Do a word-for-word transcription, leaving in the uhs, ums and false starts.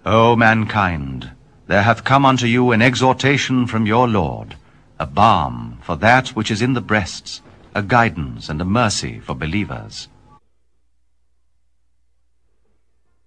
O mankind, there hath come unto you an exhortation from your Lord, a balm for that which is in the breasts, a guidance and a mercy for believers.